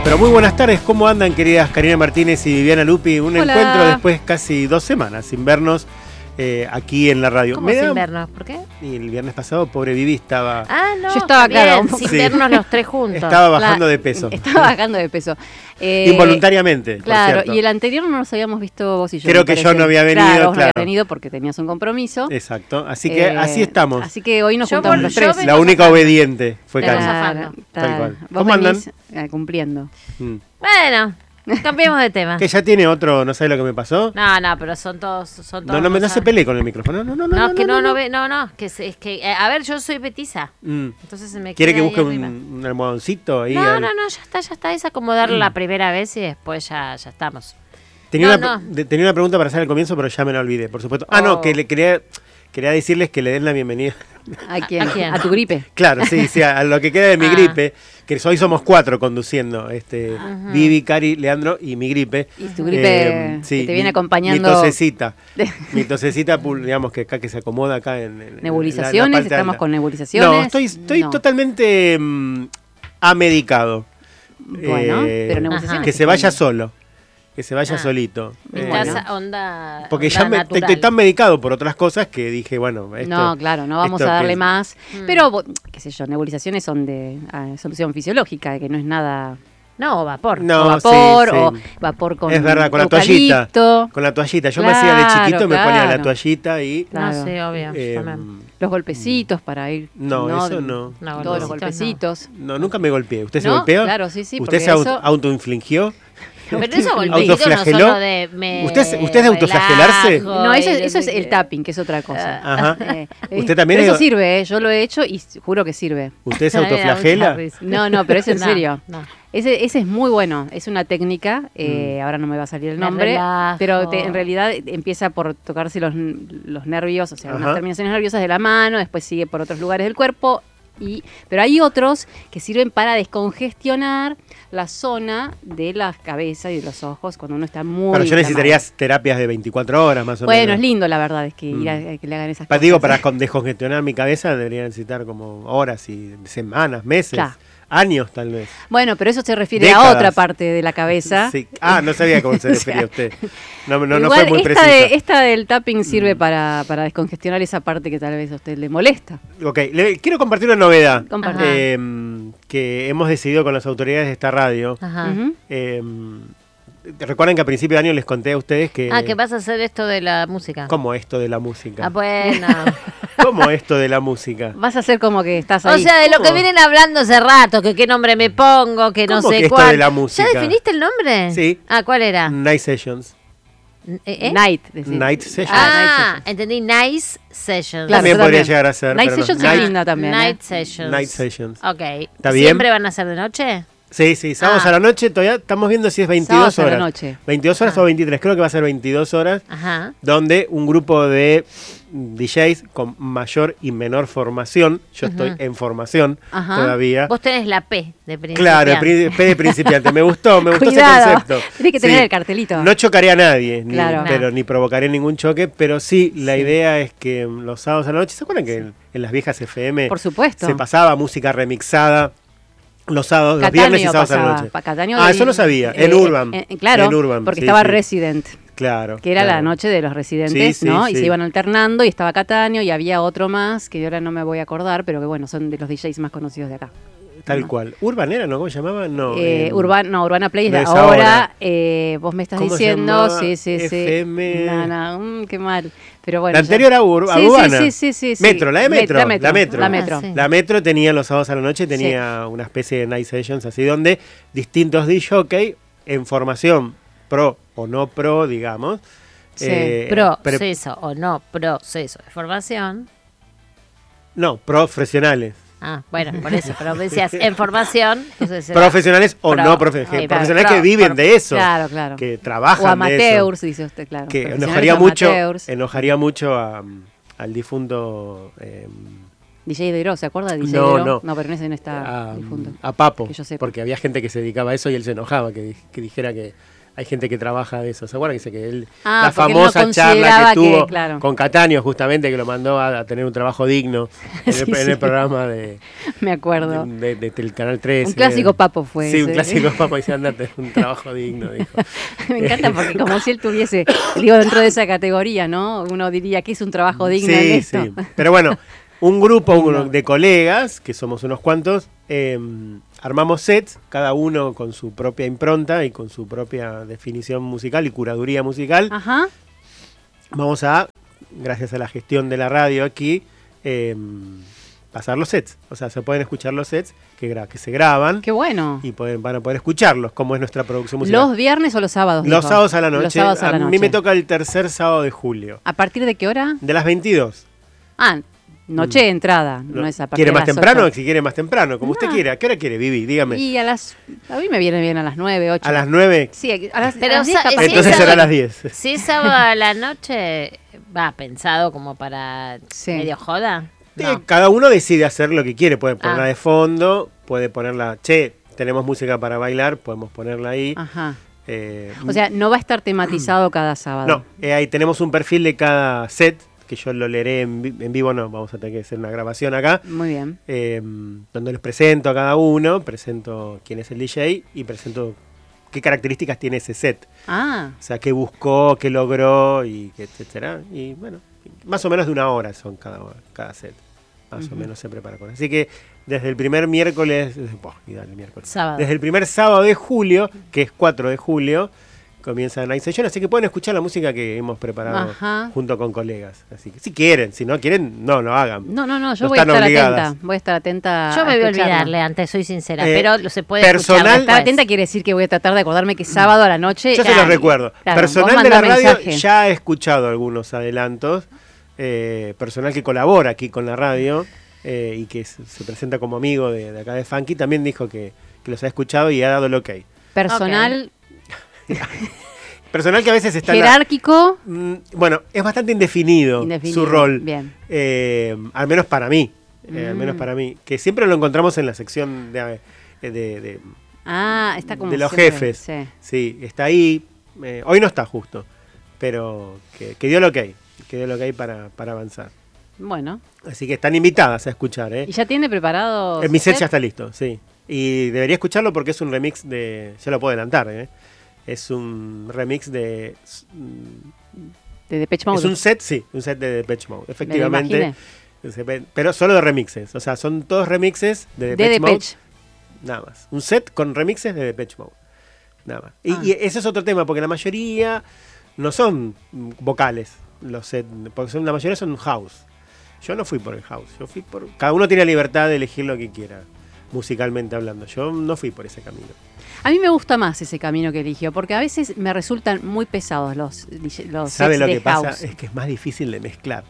Pero muy buenas tardes, ¿cómo andan queridas Karina Martínez y Viviana Lupi? Un Hola. encuentro después casi 2 semanas sin vernos aquí en la radio. ¿Cómo sin vernos? ¿Por qué? Y el viernes pasado, pobre Vivi estaba... Ah, no, Yo estaba bien, claro, sin sí. vernos los tres juntos. Estaba bajando de peso. Estaba bajando de peso. Involuntariamente, Claro, por cierto. y el anterior no nos habíamos visto vos y yo. Creo me que yo parece. no había venido, Claro, vos no claro. habías venido porque tenías un compromiso. Exacto, así que así estamos. Así que hoy nos Yo juntamos por- los yo tres. vengo La única zafando. obediente fue Vengo Karina. zafando. Tal cual. Vos ¿Cómo andan? venís, cumpliendo. Mm. Bueno, cambiemos de tema. Que ya tiene otro, ¿no sabe lo que me pasó? No, pero son todos No se pelee con el micrófono. No. No, es que a ver, yo soy petiza. Mm. Entonces se me ¿Quiere queda que ahí busque arriba. un almohadoncito ahí? No, ya está, es acomodarlo la primera vez y después ya estamos. Tenía, No, tenía una pregunta para hacer al comienzo, pero ya me la olvidé, por supuesto. Oh. No, que le quería decirles que le den la bienvenida. ¿A quién? ¿A quién? A tu gripe. Claro, sí, a lo que queda de mi Ah. gripe, que hoy somos 4 conduciendo, Vivi, Cari, Leandro y mi gripe. Y tu gripe que te viene acompañando. Mi tosecita. Mi tosecita, digamos que acá que se acomoda acá en Nebulizaciones, la parte estamos alta. con nebulizaciones. No, estoy No. totalmente amedicado. Bueno, pero nebulizaciones. Que se vaya solo. Que se vaya solito. Mi Bueno. casa onda. Porque onda ya natural. estoy tan medicado por otras cosas que dije, bueno, esto, No, claro, no vamos esto a darle que- más. Pero, qué sé yo, nebulizaciones son de solución fisiológica, que no es nada. No, vapor. No, o vapor, sí, o sí. vapor con Es verdad, con la eucalipto. toallita. Con la toallita. Yo me hacía de Claro, chiquito, me ponía la claro. toallita y... Claro. No, sí, obvio. yo eh, también. Los golpecitos para ir. no, eso no. No, Todos los golpecitos golpecitos. No, nunca me golpeé. ¿Usted se ¿No? golpeó? Claro, sí, sí, ¿Usted porque se eso- autoinfligió? Pero esos golpecitos no son ¿Autoflageló? lo de... ¿Usted es de autoflagelarse? relajo No, eso, y eso es sé el qué. tapping, que es otra cosa. Ajá. ¿Usted Pero también eso es- sirve, yo lo he hecho y juro que sirve. ¿Usted se Me da mucha autoflagela? risa. No, pero es en No, serio. no. Ese es muy bueno, es una técnica, ahora no me va a salir el Me nombre, relajo. pero en realidad empieza por tocarse los nervios, o sea, Ajá. unas terminaciones nerviosas de la mano, después sigue por otros lugares del cuerpo, pero hay otros que sirven para descongestionar la zona de la cabeza y de los ojos cuando uno está muy Claro, yo inflamado. necesitaría terapias de 24 horas más o Bueno, menos. es lindo la verdad, es que ir a que le hagan esas cosas. Digo, para descongestionar mi cabeza debería necesitar como horas y semanas, meses, Claro. años tal vez. Bueno, pero eso se refiere Décadas. a otra parte de la cabeza. Sí. Ah, no sabía cómo se refería usted. No fue Igual muy esta, preciso. esta del tapping sirve para descongestionar esa parte que tal vez a usted le molesta. Ok, quiero compartir una novedad Compartir. que hemos decidido con las autoridades de esta radio. Ajá. Ujú. Recuerden que a principio de año les conté a ustedes que... Ah, que vas a hacer esto de la música. ¿Cómo esto de la música? Ah, bueno. ¿Cómo esto de la música? Vas a hacer como que estás O ahí. sea, de lo ¿Cómo? que vienen hablando hace rato, que qué nombre me pongo, que no ¿Cómo sé que esto cuál. de la música? ¿Ya definiste el nombre? Sí. Ah, ¿cuál era? Night Sessions. Night. decís. Night Sessions. Ah, entendí. Nice Sessions. Claro, También yo podría también. llegar a ser. Night pero no. Sessions es linda también. Night ¿eh? Sessions. Night Sessions. Ok. ¿Está bien? ¿Siempre van a ser de noche? Sí, sábados Ah. a la noche, todavía estamos viendo si es 22 Sábados a la horas. noche. 22 horas o 23, creo que va a ser 22 horas, Ajá. donde un grupo de DJs con mayor y menor formación, yo estoy en formación Ajá. todavía. Vos tenés la P de principiante. Claro, P de principiante, me gustó ese Cuidado, concepto. tenés que tener el cartelito. No chocaré a nadie, Claro. pero ni provocaré ningún choque, pero sí, la idea es que los sábados a la noche, ¿se acuerdan que en las viejas FM Por supuesto. se pasaba música remixada? Los sábados, los Catáneo viernes y sábados a la pasaba. noche. Catáneo Eso no sabía. En Urban. Claro, En Urban, porque sí, estaba sí. Resident, Claro. que era claro. la noche de los residentes, Sí, sí, ¿no? sí. Y se iban alternando y estaba Catáneo y había otro más que ahora no me voy a acordar, pero que bueno, son de los DJs más conocidos de acá. Tal cual. Urban era, ¿no? ¿Cómo se llamaba? No. Urbana Play es no de es ahora. ahora. Vos me estás ¿Cómo se diciendo, llamaba? sí. FM. No, qué mal. Pero bueno. La anterior a Urbana. Sí. Metro, la de Metro. La Metro. Ah, sí. La Metro tenía los sábados a la noche, tenía una especie de night sessions así, donde distintos DJ en formación pro o no pro, digamos. Sí. Proceso o no proceso de formación. No, profesionales. Ah, bueno, por eso, pero decías en formación. Entonces era Profesionales o pro. no profesionales. Ahí, Profesionales pro, que viven pro. de eso. Claro. Que trabajan O de eso. amateurs, dice usted, claro. Que Profesionales enojaría mucho al difunto DJ Deiro, ¿se acuerda de DJ No, Deiro? no. No, pero en ese no está difunto. a Papo, Que yo sepa. porque había gente que se dedicaba a eso y él se enojaba, que dijera que hay gente que trabaja de eso. ¿Se acuerdan? Dice que él, Ah, la porque él no famosa charla consideraba que tuvo claro. con Cataño, justamente, que lo mandó a tener un trabajo digno en, Sí, en sí. el programa Me acuerdo. del Canal 13. Un clásico papo fue Sí, ese. un clásico papo, dice, andate, un trabajo digno, dijo. Me encanta porque como si él tuviese, digo, dentro de esa categoría, ¿no? Uno diría que es un trabajo digno en esto. Sí, pero bueno, un grupo Lindo. de colegas, que somos unos cuantos, armamos sets, cada uno con su propia impronta y con su propia definición musical y curaduría musical. Ajá. Vamos a, gracias a la gestión de la radio aquí, pasar los sets. O sea, se pueden escuchar los sets que se graban Qué bueno. y van a poder escucharlos, como es nuestra producción musical. ¿Los viernes o los sábados? Los dijo? sábados a la noche. Los sábados a la mí noche. me toca el tercer sábado de julio. ¿A partir de qué hora? De las 22. Ah, noche de entrada, no es a partir ¿Quiere de más las temprano? 8. Si quiere más temprano, como usted No. quiera. ¿A qué hora quiere, Vivi? Dígame. Y a mí me viene bien a las 9, 8. ¿A las 9? Sí, a las, Pero a las 10 capaz. sí, Entonces esa- será a las 10. Si es sábado a la noche, va pensado como para Sí. medio joda. Sí, No. cada uno decide hacer lo que quiere. Puede ponerla Ah. de fondo, puede ponerla... Che, tenemos música para bailar, podemos ponerla ahí. Ajá. Eh, O sea, no va a estar tematizado cada sábado. no, ahí tenemos un perfil de cada set, que yo lo leeré en vivo, no, vamos a tener que hacer una grabación acá. Muy bien. Donde les presento a cada uno, presento quién es el DJ y presento qué características tiene ese set. Ah, O sea, qué buscó, qué logró, y etcétera. Y bueno, más o menos de una hora son cada set. Más o menos se prepara con. Así que desde el primer miércoles, el miércoles. Sábado. Desde el primer sábado de julio, que es 4 de julio, comienza Night Session. Así que pueden escuchar la música que hemos preparado Ajá. junto con colegas. Así que si quieren, si no quieren, no lo hagan. no, yo No voy a están estar obligadas. atenta. Voy a estar atenta. Yo me voy a escucharlo. olvidarle antes, soy sincera, Eh, pero se puede personal- escuchar Estar después. atenta quiere decir que voy a tratar de acordarme que es sábado a la noche. Yo se los recuerdo. Claro, vos Personal de la mandá radio mensaje. ya he escuchado algunos adelantos. Personal que colabora aquí con la radio y que se presenta como amigo de acá de Funky también dijo que los ha escuchado y ha dado el ok. Personal, Personal que a veces está jerárquico, bueno, es bastante indefinido, indefinido. su rol. Bien. Al menos para mí. Al menos para mí. Que siempre lo encontramos en la sección de Ah, está como de los siempre, jefes. sí. Sí, está ahí. Hoy no está justo, pero que dio el ok. Que dio el ok para avanzar. Bueno. Así que están invitadas a escuchar. ¿Y ya tiene preparado? Mi su set ya está listo, sí. Y debería escucharlo porque es un remix de... Ya lo puedo adelantar, Es un remix de... De Depeche Mode. Es un set, sí, un set de Depeche Mode, efectivamente. imaginé. Pero solo de remixes. O sea, son todos remixes de De Depeche Mode. Depeche. Nada más. Un set con remixes de Depeche Mode. Nada más. Ah. Y ese es otro tema, porque la mayoría no son vocales. Los sets, porque la mayoría son house. Yo no fui por el house. Yo fui por... Cada uno tiene la libertad de elegir lo que quiera, musicalmente hablando. Yo no fui por ese camino. A mí me gusta más ese camino que eligió, porque a veces me resultan muy pesados los ¿Sabe sets lo de que pasa? house. Es que es más difícil de mezclar.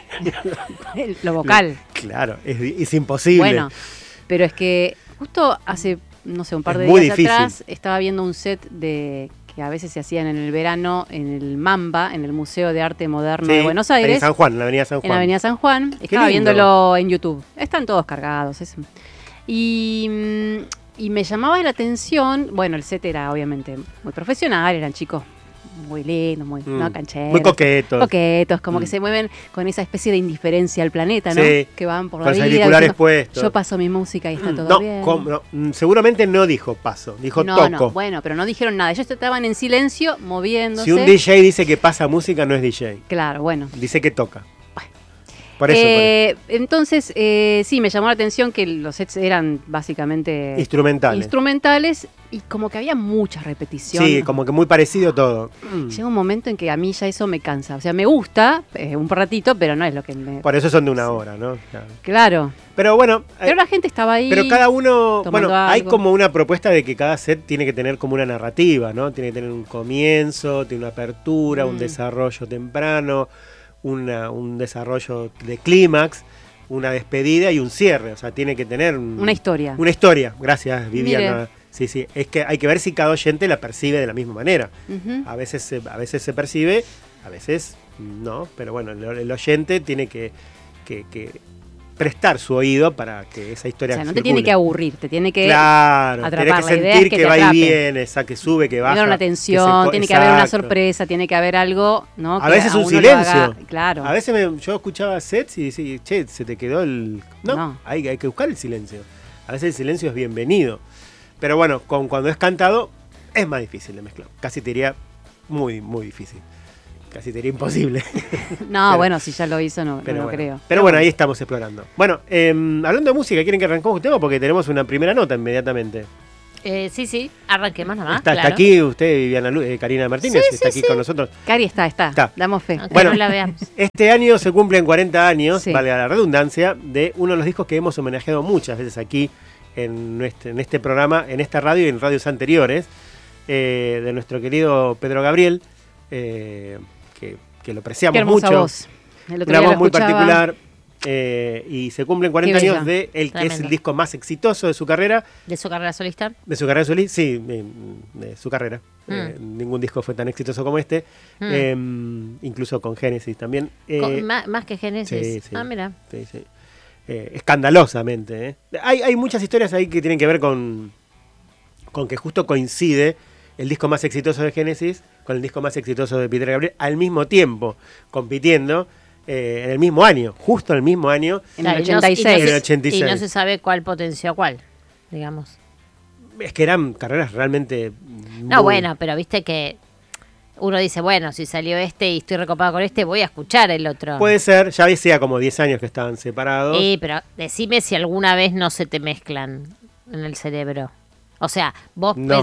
Lo vocal. Claro, es imposible. Bueno, pero es que justo hace, no sé, un par Es de muy días difícil. atrás estaba viendo un set que a veces se hacían en el verano en el Mamba, en el Museo de Arte Moderno de Sí, Buenos ahí en Aires, San Juan, en la avenida San en Juan. la Avenida San Juan. Estaba lindo. viéndolo en YouTube. Están todos cargados. Y me llamaba la atención, bueno, el set era obviamente muy profesional, eran chicos muy lindos, muy no cancheros. Muy coquetos. Coquetos, como que se mueven con esa especie de indiferencia al planeta, ¿no? Sí, Que van por con la los vida. auriculares diciendo, puestos. Yo paso mi música y está todo No, bien. seguramente no dijo paso, dijo No, toco. no, bueno, pero no dijeron nada. Ellos estaban en silencio, moviéndose. Si un DJ dice que pasa música, no es DJ. Claro, bueno. Dice que toca. Por eso. Entonces, sí, me llamó la atención que los sets eran básicamente instrumentales y como que había mucha repetición. Sí, como que muy parecido todo. Llega un momento en que a mí ya eso me cansa. O sea, me gusta un ratito, pero no es lo que me... Por eso son de una hora, ¿no? Claro. Pero bueno. Pero la gente estaba ahí. Pero cada uno, tomando bueno, hay algo. como una propuesta de que cada set tiene que tener como una narrativa, ¿no? Tiene que tener un comienzo, tiene una apertura, un desarrollo temprano, un desarrollo de clímax, una despedida y un cierre. O sea, tiene que tener una historia. Una historia, gracias Viviana. Mire. Sí, sí, es que hay que ver si cada oyente la percibe de la misma manera. Ujú. A veces se percibe, a veces no, pero bueno, el oyente tiene que prestar su oído para que esa historia O sea, no te circule. tiene que aburrir, te tiene que Claro, atrapar. tenés que La idea sentir es que que te va y atrape. viene, esa que sube, que baja. Tiene una que tensión, tiene que haber una exacto. sorpresa, tiene que haber algo, ¿no? A que veces un uno lo silencio. haga- claro. A veces yo escuchaba sets y decía, che, se te quedó el... No, No. hay que buscar el silencio. A veces el silencio es bienvenido. Pero bueno, cuando es cantado es más difícil de mezclar. Casi te diría muy, muy difícil. Casi te diría imposible. No, Pero- bueno, si ya lo hizo, no Pero lo bueno, creo. Pero bueno, ahí estamos explorando. Bueno, hablando de música, ¿quieren que arranquemos un tema? Porque tenemos una primera nota inmediatamente. Sí, arranquemos nomás. Está claro. aquí usted, Viviana Karina Martínez, Sí, está sí, aquí con nosotros. Cari está. Está. Damos fe. Aunque Bueno. no la veamos. Este año se cumplen 40 años, Sí. valga la redundancia, de uno de los discos que hemos homenajeado muchas veces aquí en este programa, en esta radio y en radios anteriores, de nuestro querido Pedro Gabriel, que lo apreciamos Qué hermosa mucho. voz. El otro Una día voz lo muy escuchaba. particular. Y se cumplen 40 Qué años bella. de el que es el Tremendo. disco más exitoso de su carrera. De su carrera solista. De su carrera solista, sí, de su carrera. Ningún disco fue tan exitoso como este. Incluso con Genesis también. Más que Genesis. sí, sí. Ah, mira. Sí, sí. Escandalosamente. Hay muchas historias ahí que tienen que ver con que justo coincide el disco más exitoso de Genesis con el disco más exitoso de Peter Gabriel al mismo tiempo, compitiendo en el mismo año, justo en el mismo año. En el Claro, y no- 86. En el 86. Y no se sabe cuál potenció a cuál, digamos. Es que eran carreras realmente... No, bueno, pero viste que uno dice, bueno, si salió este y estoy recopado con este, voy a escuchar el otro. Puede ser, ya hacía como 10 años que estaban separados. Pero decime si alguna vez no se te mezclan en el cerebro. O sea, vos No.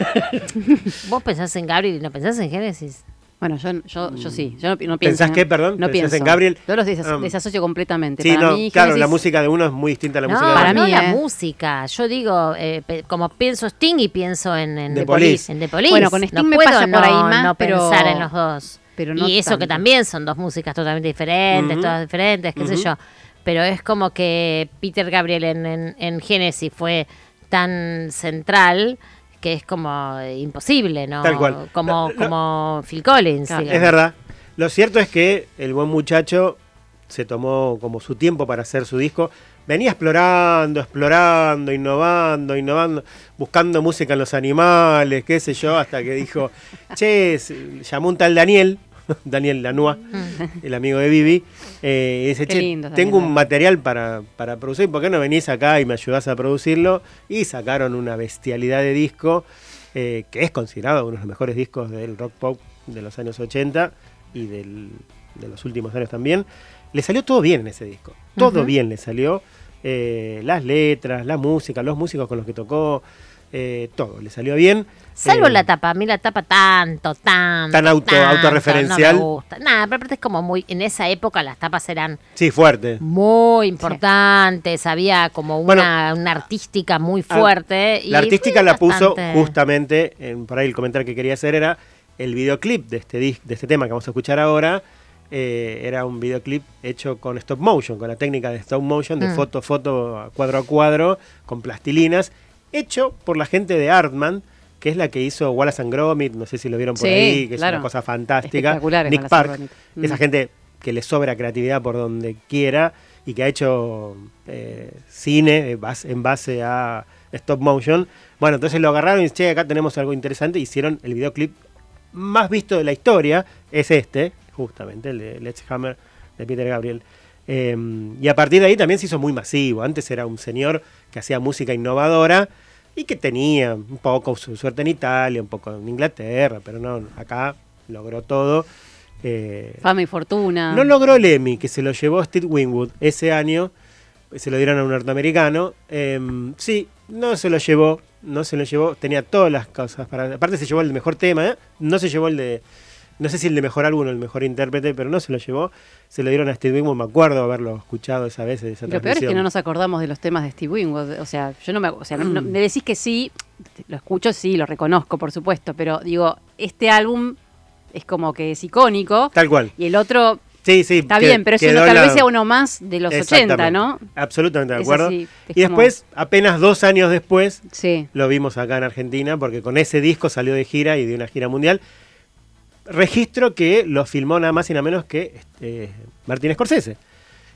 pensás en Gabriel y no pensás en Génesis. Bueno, yo sí. Yo no pienso. ¿Pensás qué, perdón? No ¿Pensás pienso. en Gabriel? Yo los Ah. desasocio completamente. Sí, Para no, mí, claro, Génesis- la música de uno es muy distinta a la No, música de para otro. mí, la ¿eh? música. Yo digo, como pienso Sting y pienso en The The Police. Police. En The Police. Bueno, con Sting no me puedo pasa por ahí más, no pero- pensar en los dos. pero no y eso tanto. que también son dos músicas totalmente diferentes, Ujú. todas diferentes, qué sé Ujú. yo. Pero es como que Peter Gabriel en Genesis fue tan central que es como imposible, ¿no? Tal cual. Como Phil Collins. Claro. digamos. Es verdad. Lo cierto es que el buen muchacho se tomó como su tiempo para hacer su disco. Venía explorando, innovando, buscando música en los animales, qué sé yo, hasta que dijo, che, llamó un tal Daniel Lanois, el amigo de Vivi, y dice, Qué che, lindo, tengo Daniel un material para producir, ¿por qué no venís acá y me ayudás a producirlo? Y sacaron una bestialidad de disco, que es considerado uno de los mejores discos del rock pop de los años 80 y de los últimos años también. Le salió todo bien en ese disco, todo bien le salió, las letras, la música, los músicos con los que tocó, todo, le salió bien. Salvo la tapa, a mí la tapa tan autorreferencial. No me gusta. Nada, pero aparte es como muy, en esa época las tapas eran Sí, fuerte. muy importantes, había como Bueno, una artística muy fuerte. La y artística fue la puso bastante- justamente, por ahí el comentario que quería hacer era el videoclip de este tema que vamos a escuchar ahora. Era un videoclip hecho con stop motion, con la técnica de stop motion, de foto a cuadro, con plastilinas, hecho por la gente de Artman, que es la que hizo Wallace and Gromit, no sé si lo vieron por Sí, ahí, que claro. es una cosa fantástica. Espectacular es Nick Wallace and Park, Gromit. esa gente que le sobra creatividad por donde quiera y que ha hecho cine en base a stop motion. Bueno, entonces lo agarraron y che, acá tenemos algo interesante, hicieron el videoclip más visto de la historia, es este, justamente, el de Let's Hammer de Peter Gabriel. Y a partir de ahí también se hizo muy masivo. Antes era un señor que hacía música innovadora y que tenía un poco su suerte en Italia, un poco en Inglaterra, pero no, acá logró todo. Fama y fortuna. No logró el Emmy, que se lo llevó Steve Winwood ese año, se lo dieron a un norteamericano. Sí, no se lo llevó, tenía todas las cosas para... Aparte se llevó el de mejor tema, no se llevó el de... No sé si el de mejor álbum o el mejor intérprete, pero no se lo llevó. Se lo dieron a Steve Winwood, me acuerdo haberlo escuchado esa vez, esa Y lo peor es transmisión. que no nos acordamos de los temas de Steve Winwood. O sea, yo no me... O sea, me decís que sí, lo escucho, sí, lo reconozco, por supuesto, pero digo, este álbum es como que es icónico. Tal cual. Y el otro Sí, sí. está bien, pero es uno, tal vez sea uno más de los 80, ¿no? Absolutamente de Es acuerdo. así, es Y como- después, apenas 2 años después, Sí. lo vimos acá en Argentina, porque con ese disco salió de gira y de una gira mundial. Registro que lo filmó nada más y nada menos que Martin Scorsese.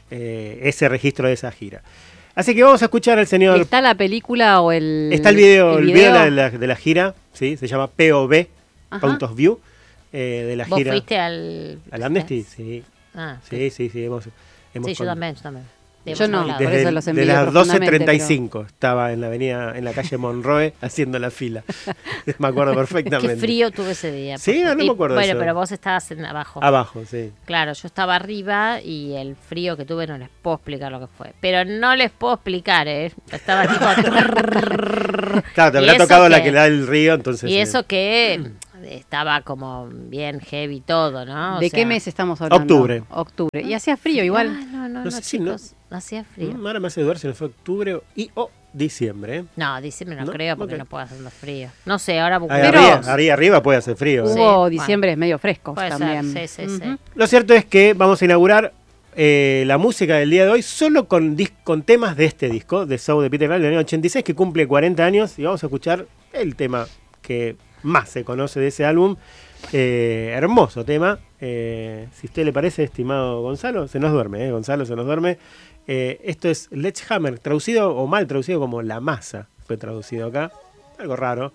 ese registro de esa gira. Así que vamos a escuchar al señor... ¿Está la película o el Está el video video? de la gira, ¿sí? Se llama POV, Ajá. Point of View, de la ¿Vos gira. fuiste al Amnesty? Sí. Ah, Sí, hemos sí, con- yo también. Yo no, hablado. por eso los de envidio las profundamente, 12:35 estaba en la calle Monroe haciendo la fila. Me acuerdo perfectamente. Qué frío tuve ese día. Sí, por no me favor. acuerdo de Bueno, eso. pero vos estabas abajo. Abajo, sí. Claro, yo estaba arriba y el frío que tuve no les puedo explicar lo que fue. Pero no les puedo explicar, ¿eh? Estaba tipo... Claro, te Y habrá eso tocado la que- que da el río, entonces... Y eso que estaba como bien heavy todo, ¿no? O ¿De sea, qué mes estamos hablando? Octubre. Y hacía frío igual. Ah, no, No sé si chicos, hacía frío. Ahora me hace dudar si no fue octubre o diciembre. No, diciembre no, ¿No? creo porque Ok. no puedo hacer frío. No sé, ahora Ahí Pero- arriba puede hacer frío. Hubo Sí, bueno. diciembres medio frescos Puede también. ser, sí, sí, sí. Ujú. Lo cierto es que vamos a inaugurar la música del día de hoy solo con temas de este disco, de Soul de Peter Gabriel, del año 86, que cumple 40 años, y vamos a escuchar el tema que más se conoce de ese álbum. Hermoso tema. Si usted le parece, estimado Gonzalo, se nos duerme, Gonzalo, se nos duerme. Esto es Sledgehammer, traducido o mal traducido como La Masa, fue traducido acá. Algo raro.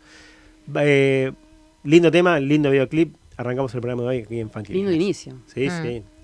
Lindo tema, lindo videoclip. Arrancamos el programa de hoy aquí en Funky. Lindo inicio. Sí, Mm. sí.